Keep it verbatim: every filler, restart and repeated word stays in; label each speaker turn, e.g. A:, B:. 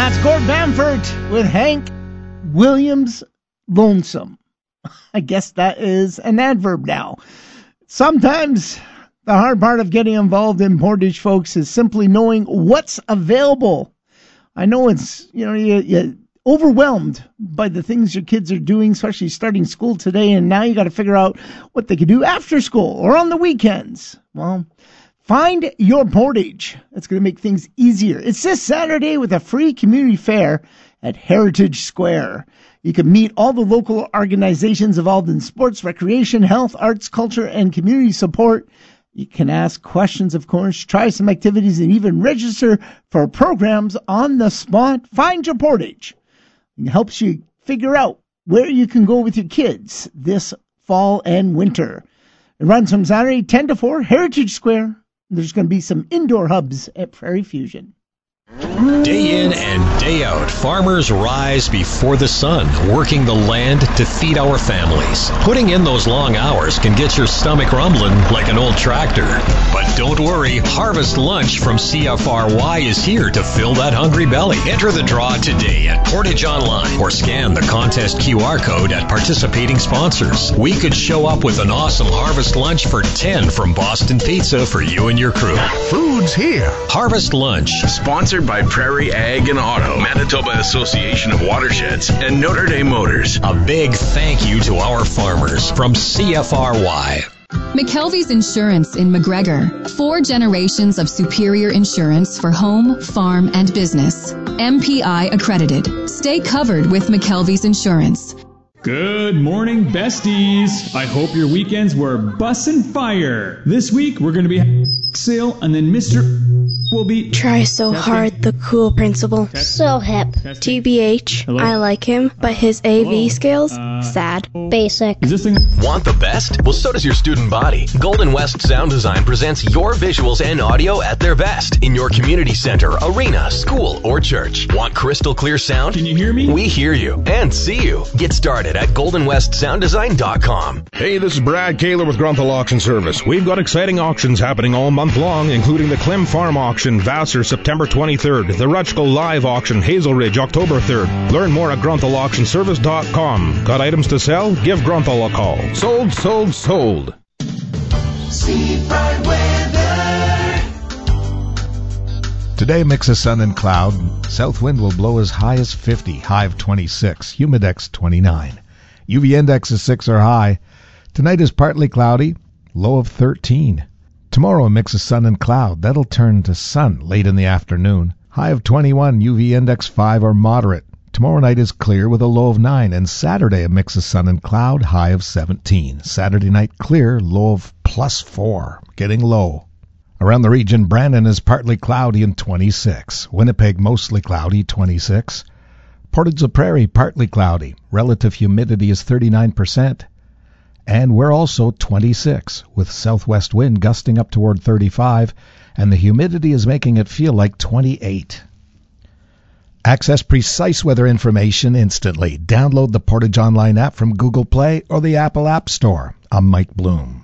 A: That's Gord Bamford with Hank Williams Lonesome. I guess that is an adverb now. Sometimes the hard part of getting involved in Portage, folks, is simply knowing what's available. I know it's, you know, you, you're overwhelmed by the things your kids are doing, especially starting school today, and now you got to figure out what they can do after school or on the weekends. Well, find your Portage. That's going to make things easier. It's this Saturday with a free community fair at Heritage Square. You can meet all the local organizations involved in sports, recreation, health, arts, culture, and community support. You can ask questions, of course, try some activities, and even register for programs on the spot. Find your Portage. It helps you figure out where you can go with your kids this fall and winter. It runs from Saturday ten to four, Heritage Square. There's going to be some indoor hubs at Prairie Fusion.
B: Day in and day out, farmers rise before the sun, working the land to feed our families. Putting in those long hours can get your stomach rumbling like an old tractor. But don't worry, Harvest Lunch from C F R Y is here to fill that hungry belly. Enter the draw today at Portage Online or scan the contest Q R code at participating sponsors. We could show up with an awesome Harvest Lunch for ten from Boston Pizza for you and your crew.
C: Food's here.
B: Harvest Lunch.
C: Sponsored by Prairie Ag and Auto, Manitoba Association of Watersheds, and Notre Dame Motors.
B: A big thank you to our farmers from C F R Y.
D: McKelvey's Insurance in McGregor. Four generations of superior insurance for home, farm, and business. M P I accredited. Stay covered with McKelvey's Insurance.
E: Good morning, besties. I hope your weekends were bussin' fire. This week, we're going to be sale, and then Mister will be...
F: Try so
E: testing.
F: hard, the cool principal.
E: Testing.
F: So hip.
E: Testing.
F: T B H,
E: Hello?
F: I like him, but his A V
E: Hello?
F: skills,
E: Uh,
F: sad.
G: Basic.
E: Is this thing...
H: Want the best? Well, so does your student body. Golden West Sound Design presents your visuals and audio at their best in your community center, arena, school, or church. Want crystal clear sound?
E: Can you hear me?
H: We hear you and see you. Get started at golden west sound design dot com.
I: Hey, this is Brad Kaler with Grunthal Auction Service. We've got exciting auctions happening all month long, including the Clem Farm Auction, Vassar, September twenty-third, the Rutschkel Live Auction, Hazel Ridge, October third. Learn more at grunthal auction service dot com. Got items to sell? Give Grunthal a call. Sold, sold, sold.
J: Seafront weather.
K: Today, mix of sun and cloud. South wind will blow as high as fifty, high of twenty-six, humidex twenty-nine. U V index is six or high. Tonight is partly cloudy, low of thirteen. Tomorrow, a mix of sun and cloud. That'll turn to sun late in the afternoon. High of twenty-one, U V index five or moderate. Tomorrow night is clear with a low of nine, and Saturday a mix of sun and cloud, high of seventeen. Saturday night clear, low of plus four, getting low. Around the region, Brandon is partly cloudy and twenty-six. Winnipeg mostly cloudy, twenty-six. Portage la Prairie partly cloudy. Relative humidity is thirty-nine percent. And we're also twenty-six, with southwest wind gusting up toward thirty-five, and the humidity is making it feel like twenty-eight. Access precise weather information instantly. Download the Portage Online app from Google Play or the Apple App Store. I'm Mike Bloom.